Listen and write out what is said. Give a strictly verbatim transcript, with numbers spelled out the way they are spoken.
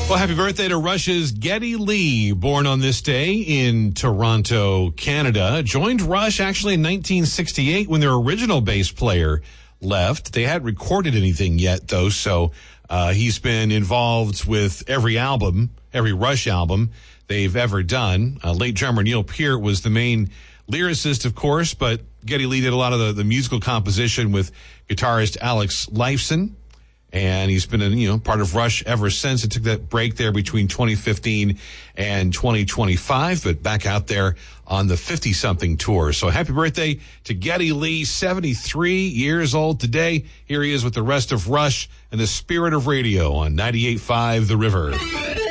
Well, happy birthday to Rush's Geddy Lee, born on this day in Toronto, Canada. Joined Rush actually in nineteen sixty-eight when their original bass player left. They hadn't recorded anything yet, though, so uh, he's been involved with every album, every Rush album they've ever done. Uh, late drummer Neil Peart was the main lyricist, of course, but Geddy Lee did a lot of the, the musical composition with guitarist Alex Lifeson. And he's been, a, you know, part of Rush ever since. It took that break there between twenty fifteen and twenty twenty-five, but back out there on the fifty-something tour. So happy birthday to Geddy Lee, seventy-three years old today. Here he is with the rest of Rush and the spirit of radio on ninety-eight point five The River.